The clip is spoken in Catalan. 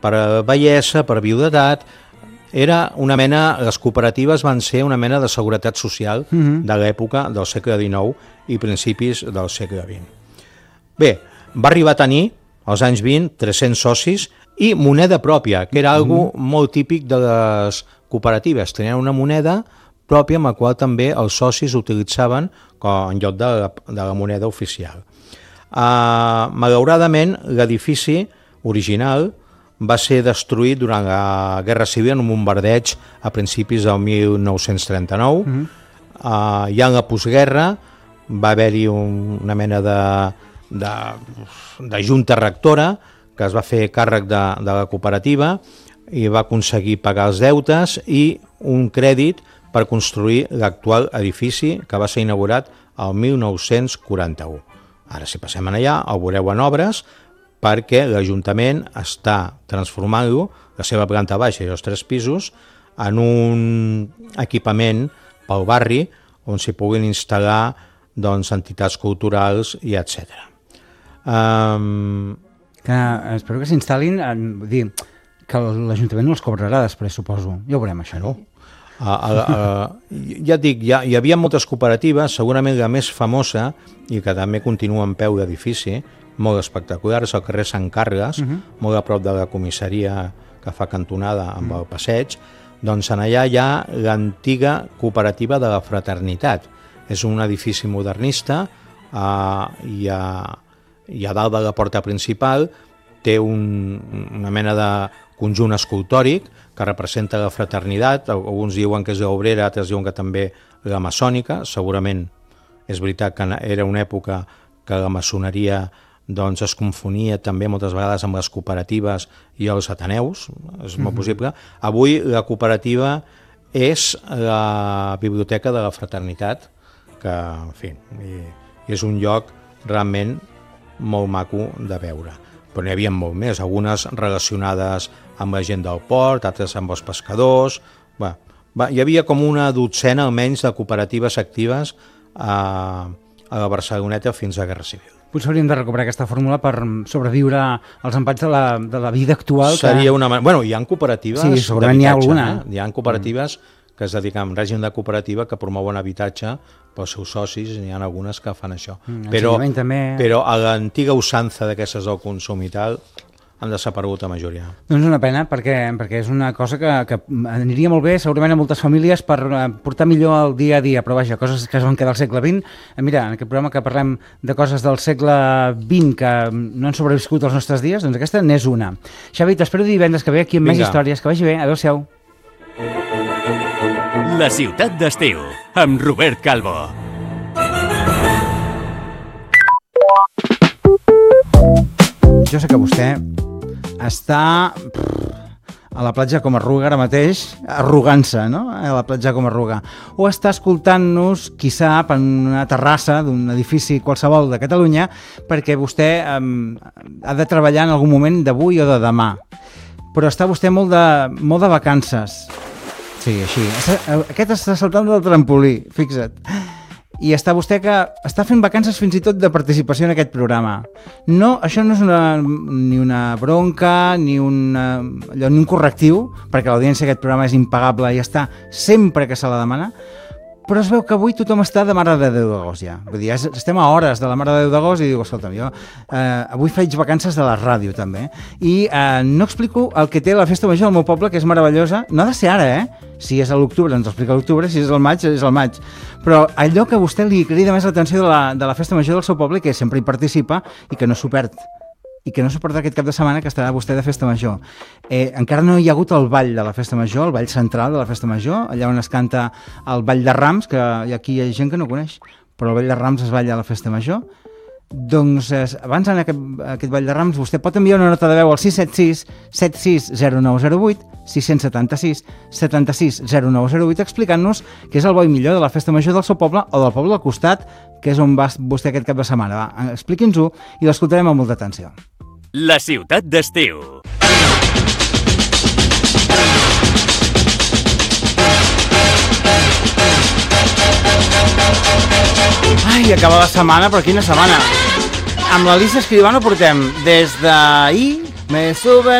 per vellesa, per viudetat. Les cooperatives van ser una mena de seguretat social de l'època del segle XIX i principis del segle XX. Bé, va arribar a tenir, als anys 20, 300 socis i moneda pròpia, que era algo molt típic de les cooperatives. Tenien una moneda pròpia amb la qual també els socis utilitzaven en lloc de la moneda oficial. Malauradament, l'edifici original va ser destruït durant la Guerra Civil en un bombardeig a principis del 1939. Ja en la postguerra va haver-hi una mena de junta rectora que es va fer càrrec de la cooperativa i va aconseguir pagar els deutes i un crèdit per construir l'actual edifici que va ser inaugurat el 1941. Ara, si passem allà, el veureu en obres, perquè l'Ajuntament està transformant-lo, la seva planta baixa i els 3 pisos, en un equipament pel barri on s'hi puguin instal·lar entitats culturals i etc. Espero que s'instal·lin, que l'Ajuntament no els cobrarà després, suposo. Ja ho veurem, això, no? Ja et dic, hi havia moltes cooperatives, segurament la més famosa i que també continua en peu d'edifici, molt espectacular, és el carrer Sant Carles, molt a prop de la comissaria que fa cantonada amb el passeig. Doncs en allà hi ha l'antiga cooperativa de la Fraternitat. És un edifici modernista i a dalt de la porta principal té una mena de conjunt escultòric que representa la fraternitat. Alguns diuen que és l'obrera, altres diuen que també la maçònica. Segurament és veritat que era una època que la maçoneria es confonia també moltes vegades amb les cooperatives i els ateneus, és molt possible. Avui la cooperativa és la biblioteca de la fraternitat, que, en fi, és un lloc realment molt maco de veure. Però n'hi havia molt més, algunes relacionades amb la gent del port, altres amb els pescadors. Hi havia com una dotzena almenys de cooperatives actives a la Barceloneta fins a la Guerra Civil. Potser hauríem de recuperar aquesta fórmula per sobreviure als empats de la vida actual. Seria una... Bueno, hi ha cooperatives... Sí, segurament hi ha alguna. Hi ha cooperatives que es dediquen en règim de cooperativa que promouen habitatge pels seus socis, n'hi ha algunes que fan això. Però a l'antiga usança d'aquestes del consum i tal han desaparegut la majoria. Doncs una pena, perquè és una cosa que aniria molt bé segurament a moltes famílies per portar millor el dia a dia, però vaja, coses que es van quedar al segle XX. Mira, en aquest programa que parlem de coses del segle XX que no han sobreviscut als nostres dies, doncs aquesta n'és una. Xavi, t'espero divendres que ve aquí amb més històries. Que vagi bé, adéu-siau. La ciutat d'estiu, amb Robert Calvo. Jo sé que vostè està a la platja com Arruga ara mateix, arrugant-se, no? A la platja com Arruga. O està escoltant-nos, qui sap, en una terrassa d'un edifici qualsevol de Catalunya, perquè vostè ha de treballar en algun moment d'avui o de demà. Però està vostè molt de vacances. Sí, així. Aquest està saltant del trampolí, fixa't. I està vostè que està fent vacances fins i tot de participació en aquest programa. No, això no és ni una bronca, ni un correctiu, perquè l'audiència d'aquest programa és impagable i està sempre que se la demana, però es veu que avui tothom està de Mare de Déu d'agost ja. Vull dir, estem a hores de la Mare de Déu d'agost i dic, escolta'm, jo avui faig vacances de la ràdio també. I no explico el que té la festa major del meu poble, que és meravellosa. No ha de ser ara, Si és a l'octubre, ens explica l'octubre, si és al maig, és al maig. Però allò que a vostè li crida més l'atenció de la festa major del seu poble, que sempre hi participa i que no s'ho perd. I que no s'ho perd aquest cap de setmana que estarà vostè de festa major. Encara no hi ha hagut el ball de la festa major, el ball central de la festa major, allà on es canta el ball de Rams, que aquí hi ha gent que no coneix, però el ball de Rams es balla a la festa major. Doncs abans en aquest ball de Rams vostè pot enviar una nota de veu al 676 760908 676 760908 explicant-nos què és el bo i millor de la festa major del seu poble o del poble al costat, que és on va vostè aquest cap de setmana. Expliqui'ns-ho i l'escoltarem amb molta atenció. La ciutat d'estiu. Ai, acaba la setmana, però quina setmana! Amb l'Alicia Escribano portem des d'ahir, me sube